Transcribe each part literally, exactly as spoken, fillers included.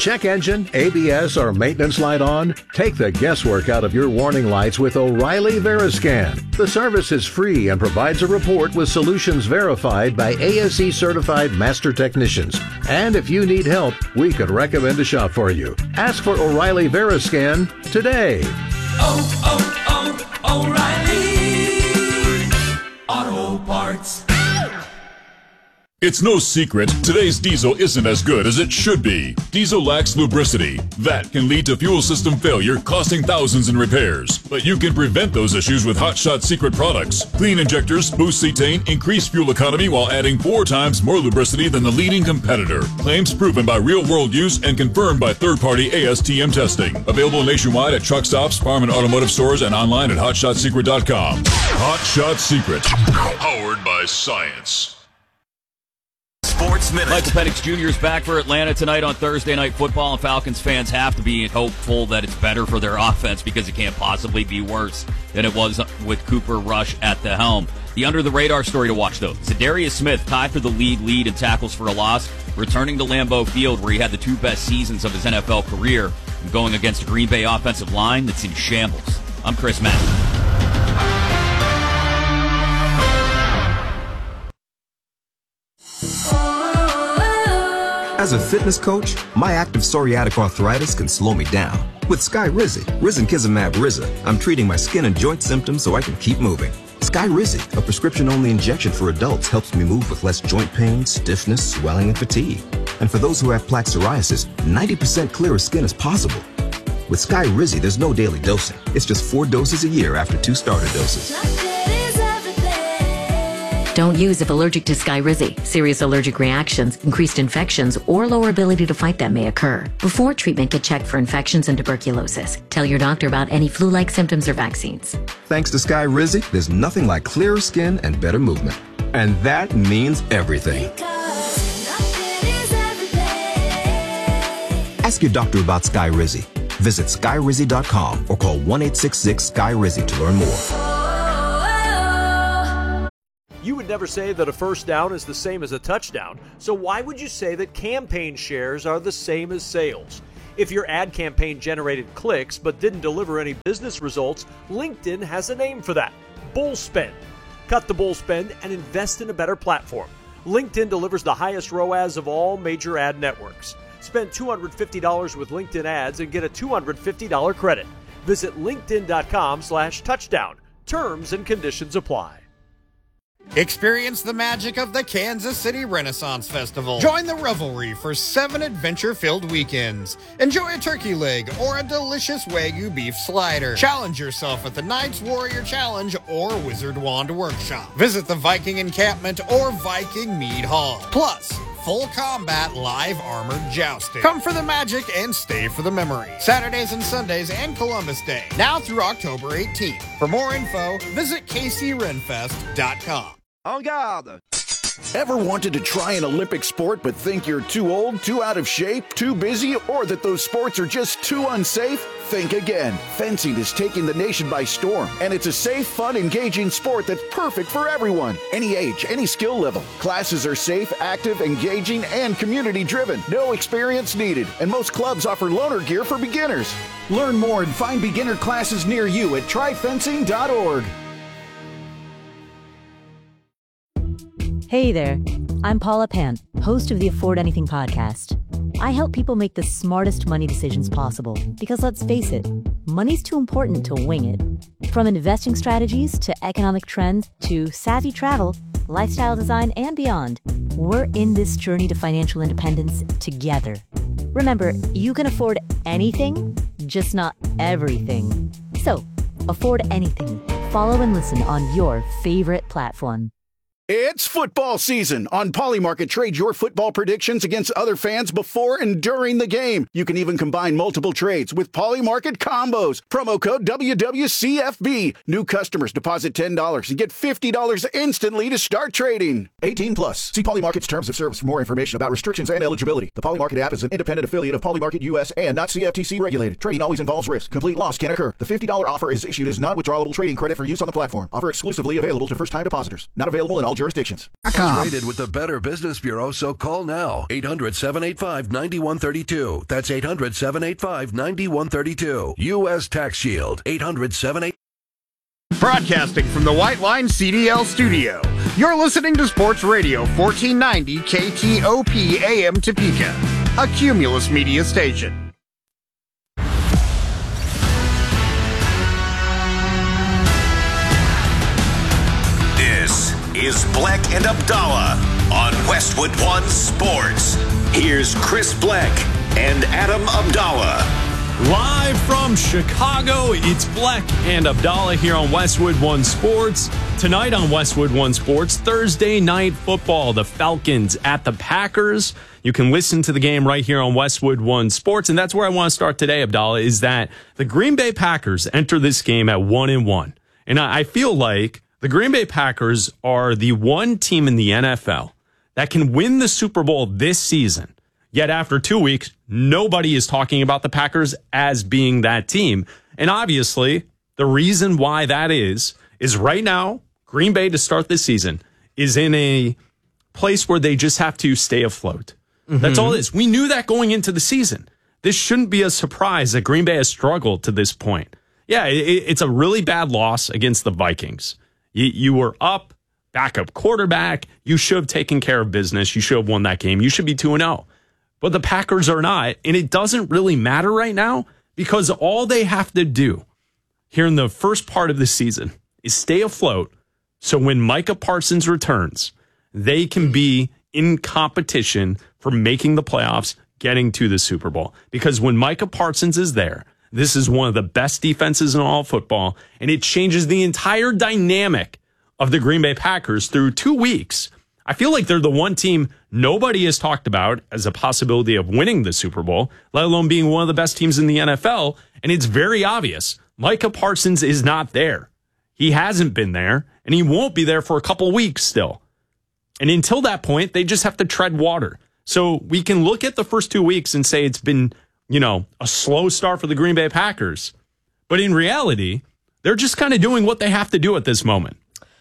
check engine, A B S, or maintenance light on? Take the guesswork out of your warning lights with O'Reilly Veriscan. The service is free and provides a report with solutions verified by A S E certified master technicians. And if you need help, we could recommend a shop for you. Ask for O'Reilly Veriscan today. Oh, oh, oh, O'Reilly Auto Parts. It's no secret, today's diesel isn't as good as it should be. Diesel lacks lubricity. That can lead to fuel system failure, costing thousands in repairs. But you can prevent those issues with Hot Shot Secret products. Clean injectors, boost cetane, increase fuel economy while adding four times more lubricity than the leading competitor. Claims proven by real-world use and confirmed by third-party A S T M testing. Available nationwide at truck stops, farm and automotive stores, and online at hot shot secret dot com. Hot Shot Secret. Powered by science. Sports Minute. Michael Penix Junior is back for Atlanta tonight on Thursday Night Football, and Falcons fans have to be hopeful that it's better for their offense because it can't possibly be worse than it was with Cooper Rush at the helm. The under-the-radar story to watch, though. Za'Darius Smith tied for the lead lead in tackles for a loss, returning to Lambeau Field where he had the two best seasons of his N F L career, and going against a Green Bay offensive line that's in shambles. I'm Chris Mack. As a fitness coach, my active psoriatic arthritis can slow me down. With Skyrizi, risankizumab Riza, I'm treating my skin and joint symptoms so I can keep moving. Skyrizi, a prescription-only injection for adults, helps me move with less joint pain, stiffness, swelling, and fatigue. And for those who have plaque psoriasis, ninety percent clearer skin is possible. With Skyrizi, there's no daily dosing. It's just four doses a year after two starter doses. Don't use if allergic to Skyrizi. Serious allergic reactions, increased infections, or lower ability to fight them may occur. Before treatment, get checked for infections and tuberculosis. Tell your doctor about any flu-like symptoms or vaccines. Thanks to Skyrizi, there's nothing like clearer skin and better movement. And that means everything. Ask your doctor about Skyrizi. Visit skyrizi dot com or call one eight six six Skyrizi to learn more. You would never say that a first down is the same as a touchdown, so why would you say that campaign shares are the same as sales? If your ad campaign generated clicks but didn't deliver any business results, LinkedIn has a name for that: bull spend. Cut the bull spend and invest in a better platform. LinkedIn delivers the highest R O A S of all major ad networks. Spend two hundred fifty dollars with LinkedIn ads and get a two hundred fifty dollars credit. Visit linkedin dot com slash touchdown. Terms and conditions apply. Experience the magic of the Kansas City Renaissance Festival. Join the revelry for seven adventure-filled weekends. Enjoy a turkey leg or a delicious Wagyu beef slider. Challenge yourself at the Knights Warrior Challenge or Wizard Wand Workshop. Visit the Viking Encampment or Viking Mead Hall. Plus, full combat live armored jousting. Come for the magic and stay for the memory. Saturdays and Sundays and Columbus Day. Now through October eighteenth. For more info, visit k c renfest dot com. En garde! Ever wanted to try an Olympic sport but think you're too old, too out of shape, too busy, or that those sports are just too unsafe? Think again. Fencing is taking the nation by storm, and it's a safe, fun, engaging sport that's perfect for everyone. Any age, any skill level. Classes are safe, active, engaging, and community-driven. No experience needed, and most clubs offer loaner gear for beginners. Learn more and find beginner classes near you at try fencing dot org. Hey there, I'm Paula Pan, host of the Afford Anything podcast. I help people make the smartest money decisions possible because, let's face it, money's too important to wing it. From investing strategies to economic trends to savvy travel, lifestyle design, and beyond, we're in this journey to financial independence together. Remember, you can afford anything, just not everything. So, afford anything. Follow and listen on your favorite platform. It's football season. On Polymarket, trade your football predictions against other fans before and during the game. You can even combine multiple trades with Polymarket combos. Promo code W W C F B. New customers deposit ten dollars and get fifty dollars instantly to start trading. eighteen plus. See Polymarket's terms of service for more information about restrictions and eligibility. The Polymarket app is an independent affiliate of Polymarket U S and not C F T C regulated. Trading always involves risk. Complete loss can occur. The fifty dollars offer is issued as non-withdrawable trading credit for use on the platform. Offer exclusively available to first-time depositors. Not available in all jurisdictions. Rated with the Better Business Bureau, so call now. eight hundred, seven eight five, nine one three two. That's eight hundred, seven eight five, nine one three two. U S Tax Shield. eight hundred, seven eight five. Broadcasting from the White Line C D L studio. You're listening to Sports Radio fourteen ninety K T O P A M Topeka, a Cumulus media station. This is Bleck and Abdallah on Westwood One Sports. Here's Chris Bleck and Adam Abdallah. Live from Chicago, it's Bleck and Abdallah here on Westwood One Sports. Tonight on Westwood One Sports, Thursday night football, the Falcons at the Packers. You can listen to the game right here on Westwood One Sports, and that's where I want to start today, Abdallah, is that the Green Bay Packers enter this game at one and one. And I feel like the Green Bay Packers are the one team in the N F L that can win the Super Bowl this season. Yet after two weeks, nobody is talking about the Packers as being that team. And obviously, the reason why that is, is right now, Green Bay to start this season is in a place where they just have to stay afloat. Mm-hmm. That's all it is. We knew that going into the season. This shouldn't be a surprise that Green Bay has struggled to this point. Yeah, it, it's a really bad loss against the Vikings. You, you were up, backup quarterback. You should have taken care of business. You should have won that game. You should be two and oh. But the Packers are not, and it doesn't really matter right now because all they have to do here in the first part of the season is stay afloat so when Micah Parsons returns, they can be in competition for making the playoffs, getting to the Super Bowl. Because when Micah Parsons is there, this is one of the best defenses in all football, and it changes the entire dynamic of the Green Bay Packers through two weeks. I feel like they're the one team nobody has talked about as a possibility of winning the Super Bowl, let alone being one of the best teams in the N F L. And it's very obvious. Micah Parsons is not there. He hasn't been there, and he won't be there for a couple weeks still. And until that point, they just have to tread water. So we can look at the first two weeks and say it's been, you know, a slow start for the Green Bay Packers. But in reality, they're just kind of doing what they have to do at this moment.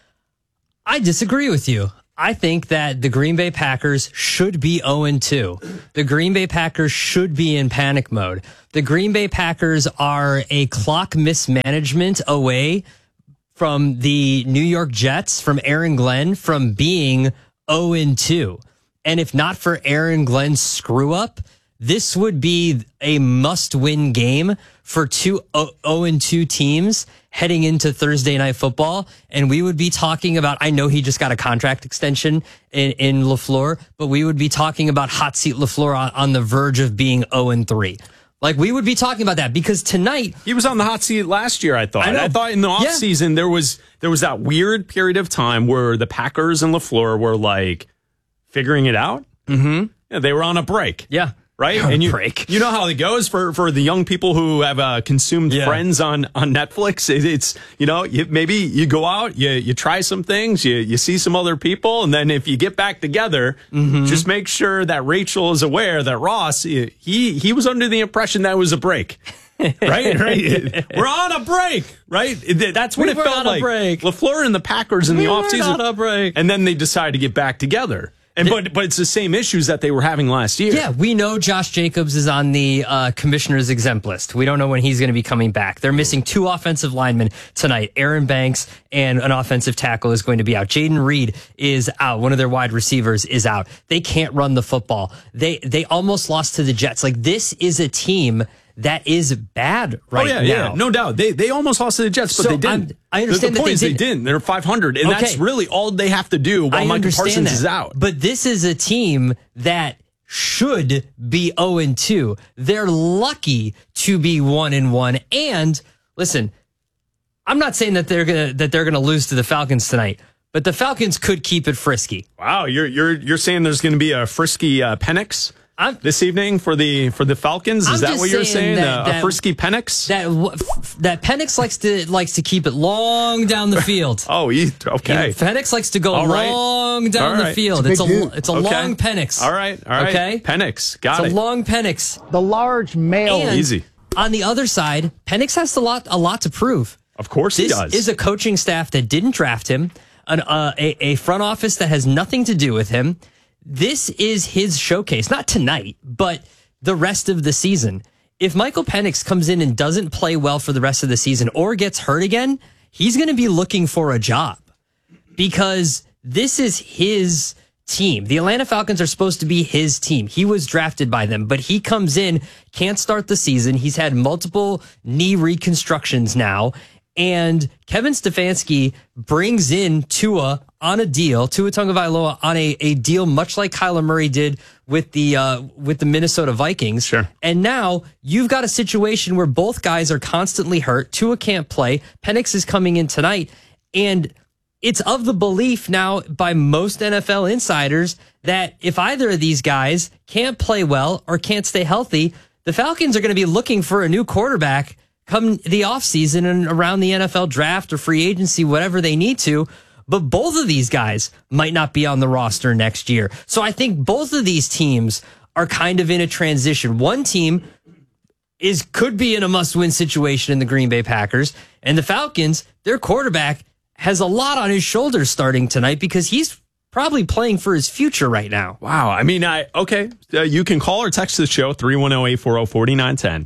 I disagree with you. I think that the Green Bay Packers should be oh and two. The Green Bay Packers should be in panic mode. The Green Bay Packers are a clock mismanagement away from the New York Jets, from Aaron Glenn, from being oh and two. And if not for Aaron Glenn's screw up, this would be a must-win game for two oh and two teams heading into Thursday Night Football. And we would be talking about, I know he just got a contract extension in, in LaFleur, but we would be talking about hot seat LaFleur on, on the verge of being oh and three. Like, we would be talking about that because tonight... He was on the hot seat last year, I thought. I, I thought in the offseason, yeah. there was there was that weird period of time where the Packers and LaFleur were, like, figuring it out. Mm-hmm. Yeah, they were on a break. Yeah. Right? And you, break. you know how it goes for, for the young people who have uh, consumed yeah. Friends on, on Netflix. It, it's, you know, you, maybe you go out, you you try some things, you, you see some other people, and then if you get back together, mm-hmm. just make sure that Rachel is aware that Ross, he he was under the impression that it was a break. right? right? We're on a break, right? That's what we it felt on like. A break. LaFleur and the Packers in we the offseason. on a break. And then they decided to get back together. And but but it's the same issues that they were having last year. Yeah, we know Josh Jacobs is on the uh, commissioner's exempt list. We don't know when he's going to be coming back. They're missing two offensive linemen tonight. Aaron Banks and an offensive tackle is going to be out. Jaden Reed is out. One of their wide receivers is out. They can't run the football. They they almost lost to the Jets. Like, this is a team that is bad right oh, yeah, now. Yeah, no doubt. They they almost lost to the Jets, but so they didn't. I'm, I understand the, the that point they is didn't. they didn't. They're five hundred, and okay. that's really all they have to do while I Micah Parsons that. is out. But this is a team that should be oh and two. They're lucky to be one and one. And listen, I'm not saying that they're gonna that they're gonna lose to the Falcons tonight, but the Falcons could keep it frisky. Wow, you're you're you're saying there's going to be a frisky uh, Penix I'm, this evening for the for the Falcons? Is I'm that what you're saying? That, uh, that, a frisky Penix? That that Penix likes to likes to keep it long down the field. oh, he, okay. You know, Penix likes to go all right. long down right. the field. It's a it's a, it's a okay. long Penix. All right, all right. Okay, Penix, got it's it. It's a long Penix. The large male. And easy. On the other side, Penix has a lot a lot to prove. Of course this he does. This is a coaching staff that didn't draft him. an, uh, a, a front office that has nothing to do with him. This is his showcase, not tonight, but the rest of the season. If Michael Penix comes in and doesn't play well for the rest of the season or gets hurt again, he's going to be looking for a job because this is his team. The Atlanta Falcons are supposed to be his team. He was drafted by them, but he comes in, can't start the season. He's had multiple knee reconstructions now. And Kevin Stefanski brings in Tua on a deal, Tua Tagovailoa on a, a deal much like Kyler Murray did with the uh, with the Minnesota Vikings. Sure. And now you've got a situation where both guys are constantly hurt. Tua can't play. Penix is coming in tonight. And it's of the belief now by most N F L insiders that if either of these guys can't play well or can't stay healthy, the Falcons are going to be looking for a new quarterback come the offseason and around the N F L draft or free agency, whatever they need to. But both of these guys might not be on the roster next year. So I think both of these teams are kind of in a transition. One team is could be in a must-win situation in the Green Bay Packers. And the Falcons, their quarterback has a lot on his shoulders starting tonight because he's probably playing for his future right now. Wow. I mean, I okay. Uh, you can call or text the show, three one zero, eight four zero, four nine one zero.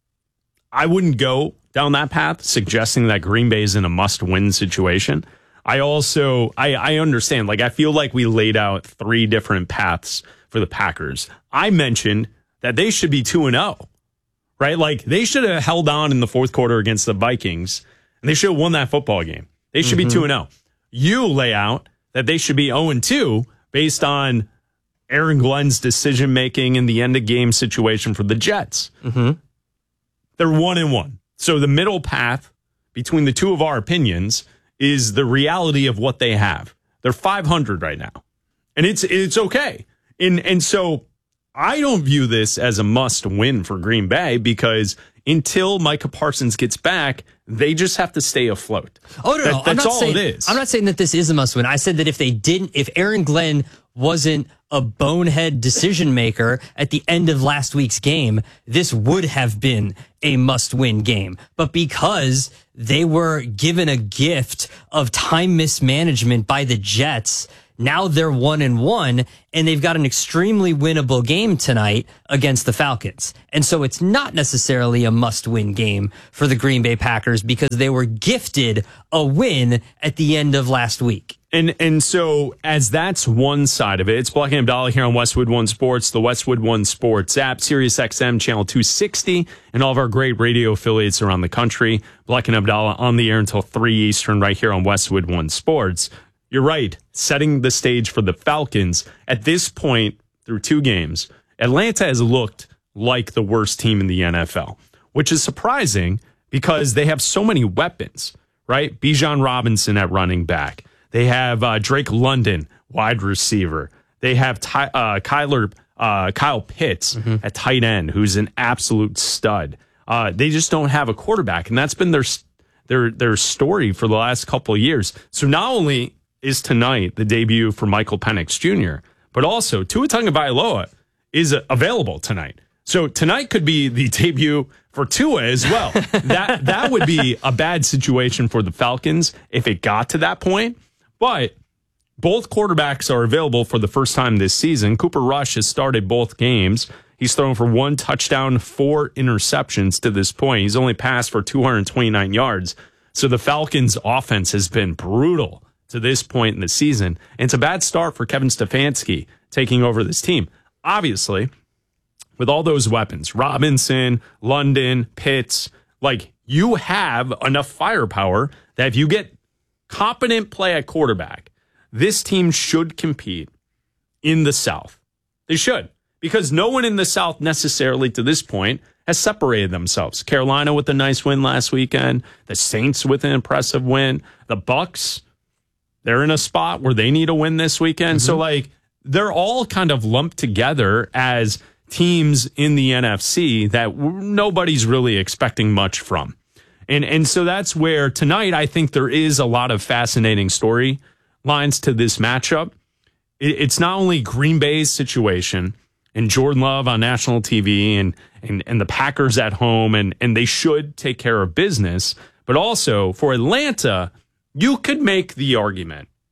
I wouldn't go down that path, suggesting that Green Bay is in a must-win situation. I also, I, I understand, like, I feel like we laid out three different paths for the Packers. I mentioned that they should be two and oh, right? Like, they should have held on in the fourth quarter against the Vikings, and they should have won that football game. They should mm-hmm. be two and oh. You lay out that they should be oh and two based on Aaron Glenn's decision-making in the end-of-game situation for the Jets. Mm-hmm. They're one and one. So the middle path between the two of our opinions is the reality of what they have. They're five hundred right now. And it's it's okay. And and so I don't view this as a must win for Green Bay because until Micah Parsons gets back, they just have to stay afloat. Oh no, that, no. that's I'm not all saying, it is. I'm not saying that this is a must win. I said that if they didn't, if Aaron Glenn wasn't a bonehead decision maker at the end of last week's game, this would have been a must-win game. But because they were given a gift of time mismanagement by the Jets, now they're one and one, and they've got an extremely winnable game tonight against the Falcons. And so it's not necessarily a must-win game for the Green Bay Packers because they were gifted a win at the end of last week. And and so as that's one side of it, it's Black and Abdallah here on Westwood One Sports, the Westwood One Sports app, Sirius X M channel two sixty, and all of our great radio affiliates around the country. Black and Abdallah on the air until three Eastern right here on Westwood One Sports. You're right, setting the stage for the Falcons. At this point, through two games, Atlanta has looked like the worst team in the N F L, which is surprising because they have so many weapons, right? Bijan Robinson at running back. They have uh, Drake London, wide receiver. They have Ty, uh, Kyler, uh, Kyle Pitts mm-hmm. at tight end, who's an absolute stud. Uh, they just don't have a quarterback, and that's been their their their story for the last couple of years. So not only is tonight the debut for Michael Penix Junior, but also Tua Tagovailoa is available tonight. So tonight could be the debut for Tua as well. that that would be a bad situation for the Falcons if it got to that point. But both quarterbacks are available for the first time this season. Cooper Rush has started both games. He's thrown for one touchdown, four interceptions to this point. He's only passed for two hundred twenty-nine yards. So the Falcons' offense has been brutal to this point in the season. And it's a bad start for Kevin Stefanski taking over this team. Obviously, with all those weapons, Robinson, London, Pitts, like you have enough firepower that if you get competent play at quarterback, this team should compete in the South. They should, because no one in the South necessarily to this point has separated themselves. Carolina with a nice win last weekend, the Saints with an impressive win, the Bucks, they're in a spot where they need a win this weekend. Mm-hmm. So like they're all kind of lumped together as teams in the N F C that nobody's really expecting much from. And and so that's where tonight I think there is a lot of fascinating storylines to this matchup. It, it's not only Green Bay's situation and Jordan Love on national T V and and, and the Packers at home, and, and they should take care of business, but also for Atlanta, you could make the argument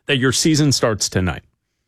that your season starts tonight.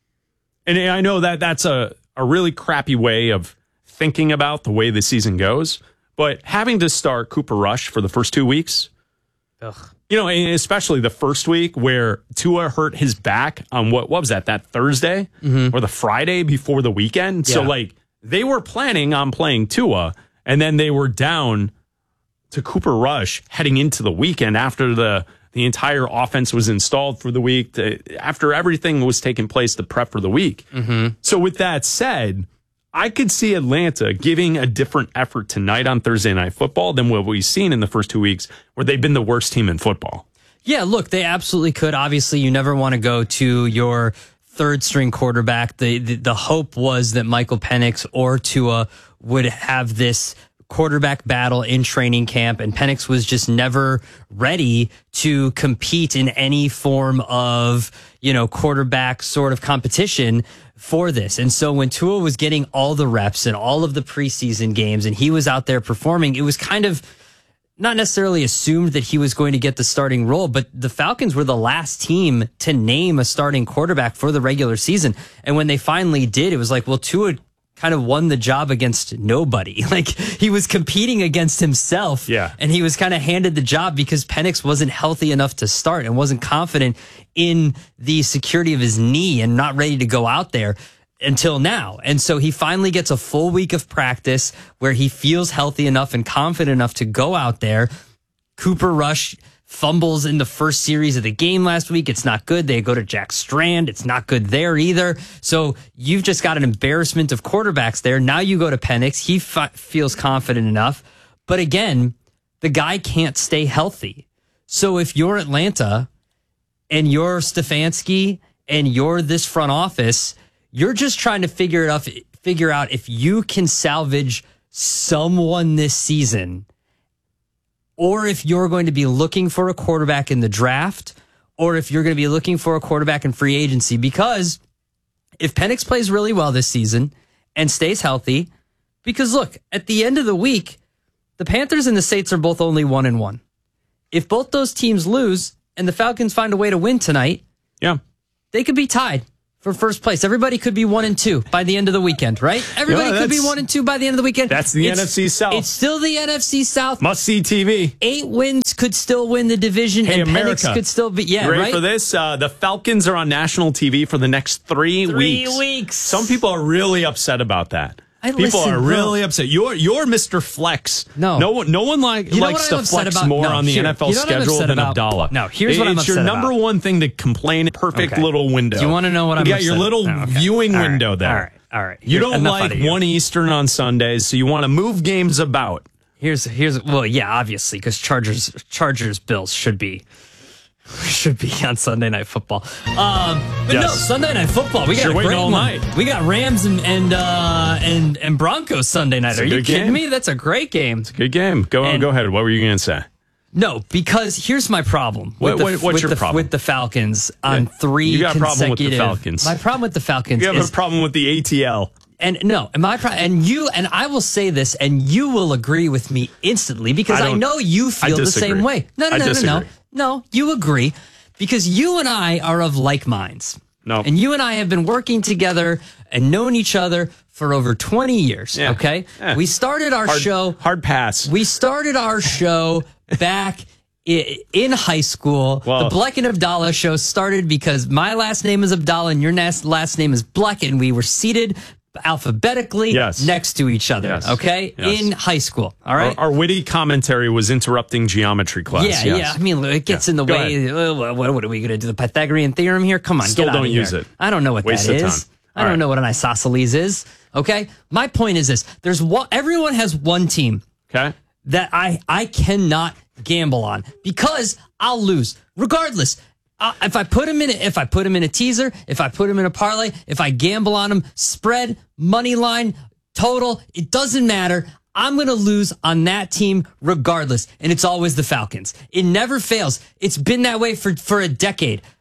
And I know that that's a, a really crappy way of thinking about the way the season goes, but having to start Cooper Rush for the first two weeks, Ugh. you know, especially the first week where Tua hurt his back on what, what was that, that Thursday mm-hmm. or the Friday before the weekend? Yeah. So, like, they were planning on playing Tua, and then they were down to Cooper Rush heading into the weekend after the The entire offense was installed for the week, to, after everything was taking place to prep for the week. Mm-hmm. So with that said, I could see Atlanta giving a different effort tonight on Thursday Night Football than what we've seen in the first two weeks, where they've been the worst team in football. Yeah, look, they absolutely could. Obviously, you never want to go to your third string quarterback. The, the, the hope was that Michael Penix or Tua would have this quarterback battle in training camp, and Penix was just never ready to compete in any form of, you know, quarterback sort of competition for this. And so when Tua was getting all the reps and all of the preseason games and he was out there performing, it was kind of not necessarily assumed that he was going to get the starting role, but the Falcons were the last team to name a starting quarterback for the regular season. And when they finally did, it was like, well, Tua kind of won the job against nobody. Like, he was competing against himself. Yeah. And he was kind of handed the job because Penix wasn't healthy enough to start and wasn't confident in the security of his knee and not ready to go out there until now. And so he finally gets a full week of practice where he feels healthy enough and confident enough to go out there. Cooper Rush fumbles in the first series of the game last week. It's not good. They go to Jack Strand. It's not good there either. So you've just got an embarrassment of quarterbacks there. Now you go to Penix. He f- feels confident enough. But again, the guy can't stay healthy. So if you're Atlanta and you're Stefanski and you're this front office, you're just trying to figure it out, figure out if you can salvage someone this season, or if you're going to be looking for a quarterback in the draft, or if you're going to be looking for a quarterback in free agency. Because if Penix plays really well this season and stays healthy, because look, at the end of the week, the Panthers and the Saints are both only one and one. If both those teams lose and the Falcons find a way to win tonight, yeah, they could be tied for first place. Everybody could be one and two by the end of the weekend, right? Everybody yeah, could be one and two by the end of the weekend. That's the it's, N F C South. It's still the N F C South. Must see T V. Eight wins could still win the division, hey, and America. Penix could still be. Yeah, you ready right? for this? Uh, the Falcons are on national T V for the next three, three weeks. weeks. Some people are really upset about that. I People listen, are really bro. upset. You're you're Mister Flex. No, no one, no one like, you know likes to flex about? more no, on the here, N F L you know schedule than about? Abdallah. No, here's it, what I'm it's upset your number about. one thing to complain. Perfect Okay. little window. Do you want to know what I'm You got upset your little about? Okay. viewing All right. window there. All right, all right. You Here, don't enough like out of you. one Eastern on Sundays, so you want to move games about. Here's here's well, yeah, obviously, because Chargers Chargers Bills should be should be on Sunday Night Football. Um, but Yes. no, Sunday Night Football. We got You're a waiting great all one. night. We got Rams and and uh, and and Broncos Sunday night. It's a Are you good kidding game. me? That's a great game. It's a good game. Go on, And- go ahead. What were you going to say? No, because here's my problem. What- with the, what- what's with your the, problem? with the Falcons on Yeah. three You got a problem with the consecutive- Falcons. My problem with the Falcons You have is a problem with the A T L. And no, and my pro- and you and I will say this, and you will agree with me instantly because I I, don't- know you I feel the disagree. same way. No, no, I no, no, no, disagree. no. You agree because you and I are of like minds. No, and you and I have been working together and known each other for over twenty years. Yeah. Okay, Yeah. we started our hard, show. Hard pass. We started our show back. i- In high school, Well- the Bleck and Abdallah show started because my last name is Abdallah and your nas- last name is Bleck, and we were seated alphabetically Yes. next to each other. Yes. Okay, Yes. in high school. All right. Our, our witty commentary was interrupting geometry class. yeah, yes. yeah. I mean, it gets Yeah. in the Go way. Uh, What, what are we going to do? The Pythagorean theorem here? Come on, Still get out don't of use here. it. I don't know what Waste that of is. time. I All don't right. know what an isosceles is. Okay. My point is this: there's one. Everyone has one team. Okay. That I I cannot gamble on because I'll lose regardless. Uh, if I put him in, a, if I put him in a teaser, if I put him in a parlay, if I gamble on him, spread, money line, total, it doesn't matter. I'm going to lose on that team regardless, and it's always the Falcons. It never fails. It's been that way for for a decade.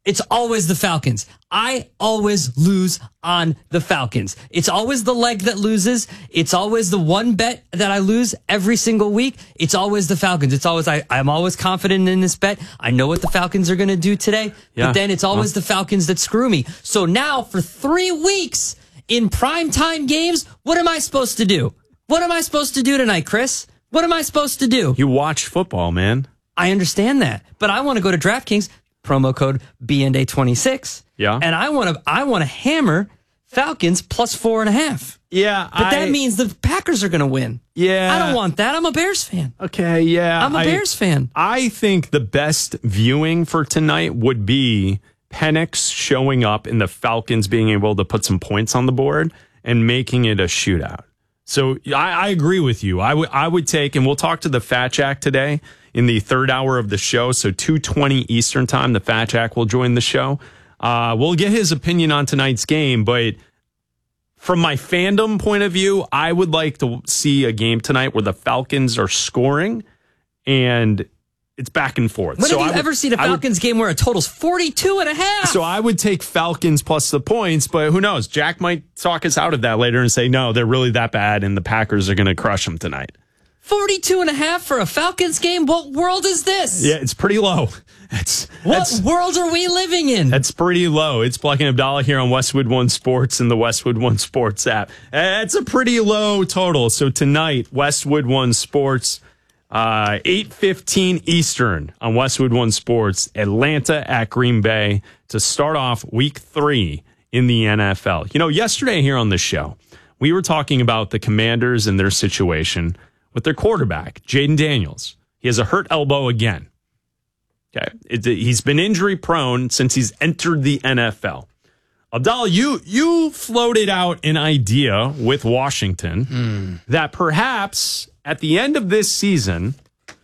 It's always the Falcons. I always lose on the Falcons. It's always the leg that loses. It's always the one bet that I lose every single week. It's always the Falcons. It's always, I, I'm always confident in this bet. I know what the Falcons are going to do today, Yeah. but then it's always Well. the Falcons that screw me. So now for three weeks in primetime games, what am I supposed to do? What am I supposed to do tonight, Chris? What am I supposed to do? You watch football, man. I understand that, but I want to go to DraftKings, promo code B N D twenty-six. Yeah. And I want to I want to hammer Falcons plus four and a half. Yeah. But I, that means the Packers are going to win. Yeah. I don't want that. I'm a Bears fan. Okay, yeah. I'm a I- Bears fan. I think the best viewing for tonight would be Penix showing up and the Falcons being able to put some points on the board and making it a shootout. So I, I agree with you. I would I would take, and we'll talk to the Fat Jack today in the third hour of the show. So two twenty Eastern time, the Fat Jack will join the show. Uh, we'll get his opinion on tonight's game, but from my fandom point of view, I would like to see a game tonight where the Falcons are scoring and it's back and forth. When So have you I would- ever seen a I would- Falcons game where a total's forty-two and a half? So I would take Falcons plus the points, but who knows? Jack might talk us out of that later and say, no, they're really that bad and the Packers are going to crush them tonight. forty-two and a half for a Falcons game? What world is this? Yeah, it's pretty low. That's, What that's, world are we living in? that's pretty low. It's Black and Abdallah here on Westwood One Sports and the Westwood One Sports app. That's a pretty low total. So tonight, Westwood One Sports, uh, eight fifteen Eastern on Westwood One Sports, Atlanta at Green Bay to start off week three in the N F L. You know, yesterday here on the show, we were talking about the Commanders and their situation with their quarterback, Jaden Daniels. He has a hurt elbow again. Okay, it, he's been injury prone since he's entered the N F L. Abdallah, you you floated out an idea with Washington Hmm. that perhaps at the end of this season,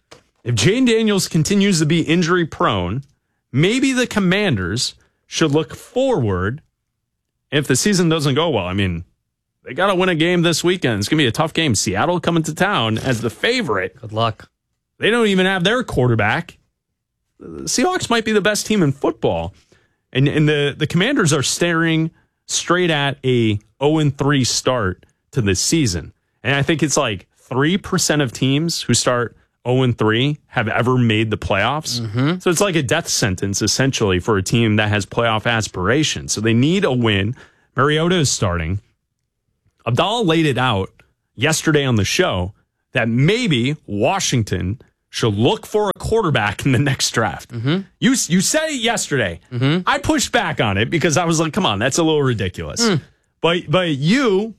if Jaden Daniels continues to be injury prone, maybe the Commanders should look forward. If the season doesn't go well, I mean, they got to win a game this weekend. It's going to be a tough game. Seattle coming to town as the favorite. Good luck. They don't even have their quarterback. The Seahawks might be the best team in football. And and the, the Commanders are staring straight at a oh and three start to this season. And I think it's like three percent of teams who start oh and three have ever made the playoffs. Mm-hmm. So it's like a death sentence, essentially, for a team that has playoff aspirations. So they need a win. Mariota is starting. Abdallah laid it out yesterday on the show that maybe Washington should look for a quarterback in the next draft. Mm-hmm. You you said it yesterday. Mm-hmm. I pushed back on it because I was like, come on, that's a little ridiculous. Mm. But but you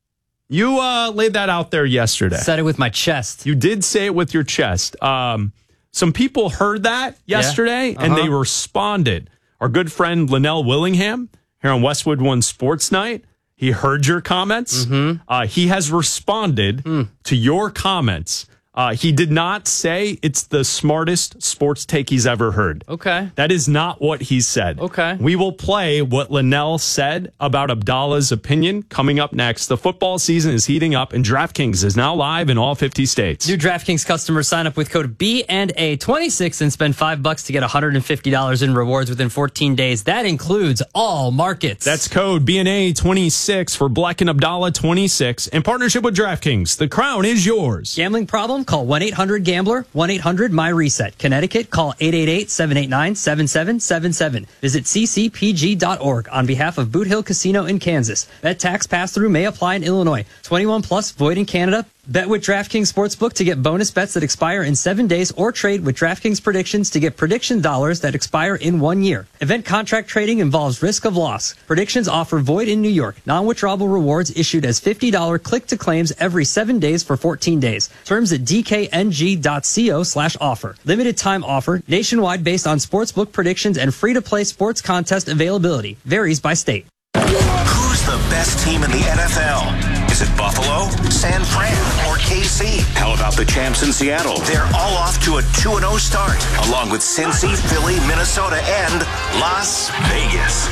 you uh, laid that out there yesterday. Said it with my chest. You did say it with your chest. Um, some people heard that yesterday Yeah. Uh-huh. and they responded. Our good friend Linnell Willingham here on Westwood One Sports Night, he heard your comments. Mm-hmm. Uh, he has responded Mm. to your comments. Uh, he did not say it's the smartest sports take he's ever heard. Okay. That is not what he said. Okay. We will play what Linnell said about Abdallah's opinion coming up next. The football season is heating up, and DraftKings is now live in all fifty states. New DraftKings customers sign up with code B and A twenty-six and spend five bucks to get one hundred fifty dollars in rewards within fourteen days. That includes all markets. That's code B N A twenty-six for Black and Abdallah twenty-six in partnership with DraftKings. The crown is yours. Gambling problem? Call one eight hundred gambler, one eight hundred my reset. Connecticut, call eight eight eight, seven eight nine, seven seven seven seven. Visit c c p g dot org on behalf of Boot Hill Casino in Kansas. Bet tax pass-through may apply in Illinois. twenty-one plus, void in Canada. Bet with DraftKings Sportsbook to get bonus bets that expire in seven days or trade with DraftKings Predictions to get prediction dollars that expire in one year. Event contract trading involves risk of loss. Predictions offer void in New York. Non-withdrawable rewards issued as fifty dollars click-to claims every seven days for fourteen days. Terms at d k n g dot co slash offer. Limited time offer. Nationwide based on sportsbook predictions and free-to-play sports contest availability. Varies by state. Who's the best team in the N F L? Is it Buffalo, San Fran, or K C? How about the champs in Seattle? They're all off to a two and oh start, along with Cincy, Philly, Minnesota, and Las Vegas.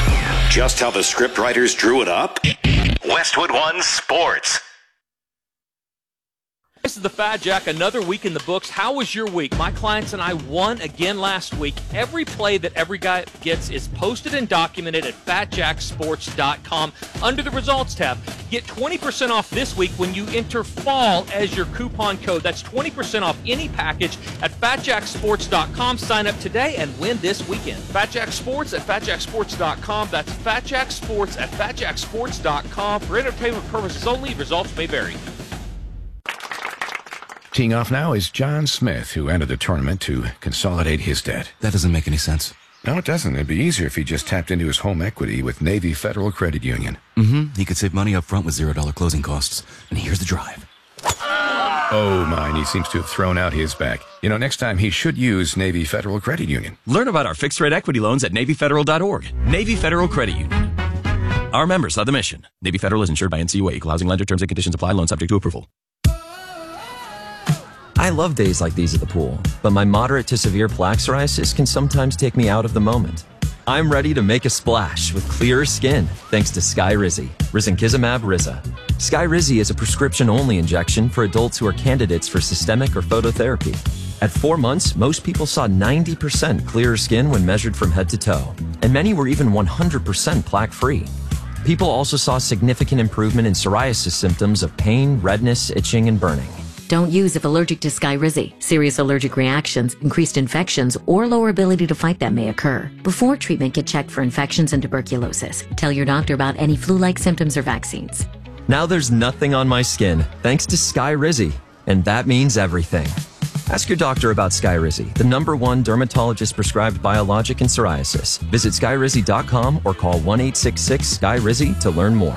Just how the scriptwriters drew it up? Westwood One Sports. This is the Fat Jack, another week in the books. How was your week? My clients and I won again last week. Every play that every guy gets is posted and documented at fat jack sports dot com under the results tab. Get twenty percent off this week when you enter fall as your coupon code. That's twenty percent off any package at fat jack sports dot com. Sign up today and win this weekend. Fat Jack Sports at fat jack sports dot com. That's Fat Jack Sports at fat jack sports dot com. For entertainment purposes only, results may vary. Teeing off now is John Smith, who entered the tournament to consolidate his debt. That doesn't make any sense. No, it doesn't. It'd be easier if he just tapped into his home equity with Navy Federal Credit Union. Mm-hmm. He could save money up front with zero dollar closing costs. And here's the drive. Oh, mine. He seems to have thrown out his back. You know, next time he should use Navy Federal Credit Union. Learn about our fixed-rate equity loans at navy federal dot org. Navy Federal Credit Union. Our members love the mission. Navy Federal is insured by N C U A. Equal housing lender. Terms and conditions apply. Loan subject to approval. I love days like these at the pool, but my moderate to severe plaque psoriasis can sometimes take me out of the moment. I'm ready to make a splash with clearer skin thanks to Skyrizi, risankizumab Riza. Skyrizi is a prescription-only injection for adults who are candidates for systemic or phototherapy. At four months, most people saw ninety percent clearer skin when measured from head to toe, and many were even one hundred percent plaque-free. People also saw significant improvement in psoriasis symptoms of pain, redness, itching, and burning. Don't use if allergic to Skyrizi. Serious allergic reactions, increased infections, or lower ability to fight them may occur. Before treatment, get checked for infections and tuberculosis. Tell your doctor about any flu-like symptoms or vaccines. Now there's nothing on my skin thanks to Skyrizi, and that means everything. Ask your doctor about Skyrizi, the number one dermatologist-prescribed biologic in psoriasis. Visit skyrizi dot com or call one eight six six Sky Rizi to learn more.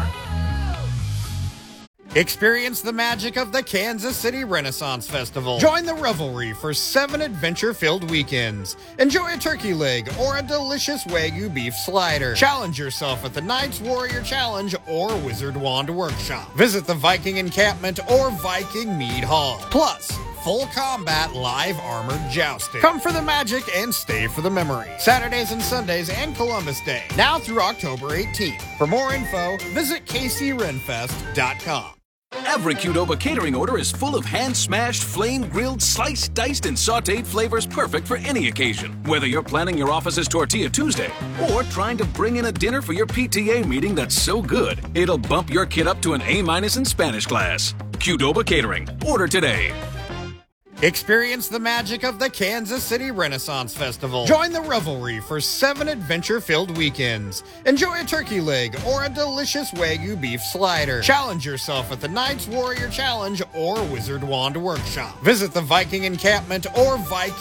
Experience the magic of the Kansas City Renaissance Festival. Join the revelry for seven adventure-filled weekends. Enjoy a turkey leg or a delicious Wagyu beef slider. Challenge yourself at the Knights Warrior Challenge or Wizard Wand Workshop. Visit the Viking Encampment or Viking Mead Hall. Plus, full combat live armored jousting. Come for the magic and stay for the memory. Saturdays and Sundays and Columbus Day. Now through October eighteenth. For more info, visit k c renfest dot com. Every Qdoba catering order is full of hand-smashed, flame-grilled, sliced, diced, and sautéed flavors perfect for any occasion. Whether you're planning your office's Tortilla Tuesday or trying to bring in a dinner for your P T A meeting that's so good, it'll bump your kid up to an A-minus in Spanish class. Qdoba Catering. Order today. Experience the magic of the Kansas City Renaissance Festival. Join the revelry for seven adventure-filled weekends. Enjoy a turkey leg or a delicious Wagyu beef slider. Challenge yourself at the Knights Warrior Challenge or Wizard Wand Workshop. Visit the Viking Encampment or Viking